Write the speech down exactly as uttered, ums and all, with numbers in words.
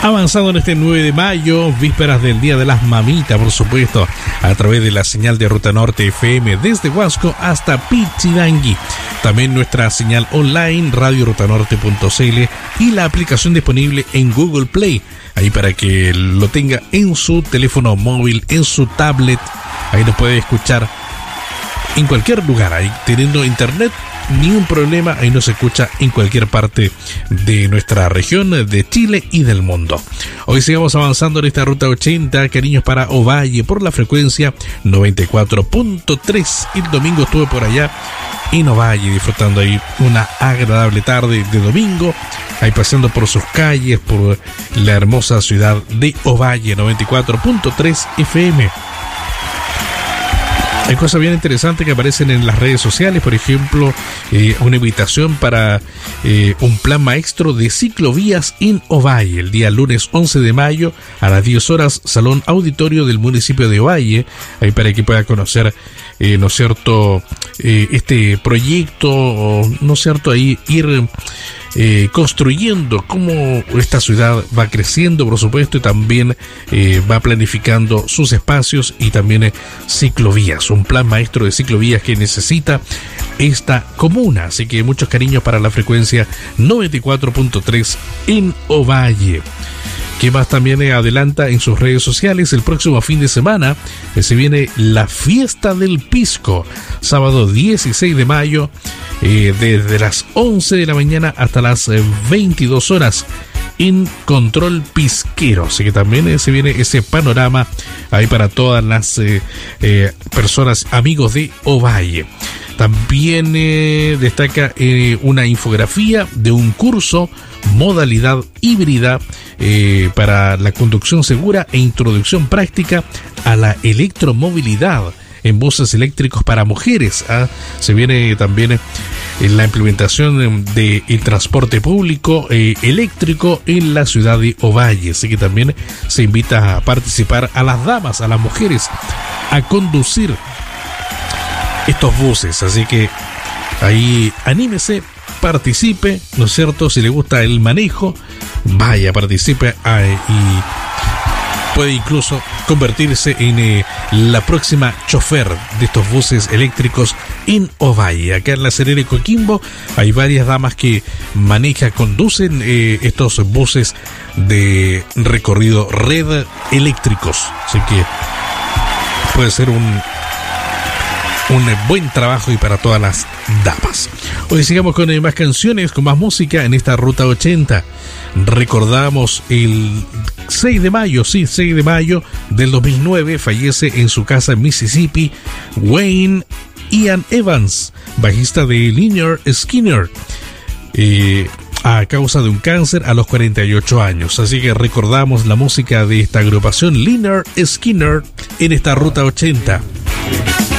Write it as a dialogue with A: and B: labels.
A: Avanzando en este nueve de mayo, vísperas del Día de las Mamitas, por supuesto, a través de la señal de Ruta Norte F M desde Huasco hasta Pichidangui. También nuestra señal online, radio ruta norte punto c l, y la aplicación disponible en Google Play, ahí para que lo tenga en su teléfono móvil, en su tablet. Ahí nos puede escuchar en cualquier lugar, ahí teniendo internet. Ni un problema, ahí nos escucha en cualquier parte de nuestra región, de Chile y del mundo. Hoy sigamos avanzando en esta ruta ochenta, cariños para Ovalle, por la frecuencia noventa y cuatro punto tres. El domingo estuve por allá en Ovalle, disfrutando ahí una agradable tarde de domingo, ahí paseando por sus calles, por la hermosa ciudad de Ovalle. Noventa y cuatro punto tres F M. Hay cosas bien interesantes que aparecen en las redes sociales, por ejemplo, eh, una invitación para eh, un plan maestro de ciclovías en Ovalle, el día lunes once de mayo a las diez horas, Salón Auditorio del municipio de Ovalle, ahí para que pueda conocer, eh, ¿no es cierto?, eh, este proyecto, ¿no es cierto?, ahí ir Eh, construyendo cómo esta ciudad va creciendo, por supuesto, y también eh, va planificando sus espacios y también eh, ciclovías, un plan maestro de ciclovías que necesita esta comuna. Así que muchos cariños para la frecuencia noventa y cuatro punto tres en Ovalle. ¿Qué más también eh, adelanta en sus redes sociales? El próximo fin de semana eh, se viene la Fiesta del Pisco, sábado dieciséis de mayo, eh, desde las once de la mañana hasta las eh, veintidós horas en Control Pisquero. Así que también eh, se viene ese panorama ahí para todas las eh, eh, personas, amigos de Ovalle. También eh, destaca eh, una infografía de un curso modalidad híbrida eh, para la conducción segura e introducción práctica a la electromovilidad en buses eléctricos para mujeres. ¿ah? Se viene también eh, la implementación del de transporte público eh, eléctrico en la ciudad de Ovalle. Así que también se invita a participar a las damas, a las mujeres, a conducir estos buses. Así que ahí anímese, participe, ¿no es cierto? Si le gusta el manejo, vaya, participe eh, y puede incluso convertirse en eh, la próxima chofer de estos buses eléctricos en Ovalle. Acá en La Serena y Coquimbo hay varias damas que manejan, conducen eh, estos buses de recorrido red eléctricos. Así que puede ser un un buen trabajo y para todas las damas. Hoy sigamos con eh, más canciones, con más música en esta Ruta ochenta. Recordamos el seis de mayo, sí, seis de mayo del dos mil nueve, fallece en su casa en Mississippi Wayne Ian Evans, bajista de Lynyrd Skynyrd, eh, a causa de un cáncer a los cuarenta y ocho años. Así que recordamos la música de esta agrupación Lynyrd Skynyrd en esta Ruta ochenta.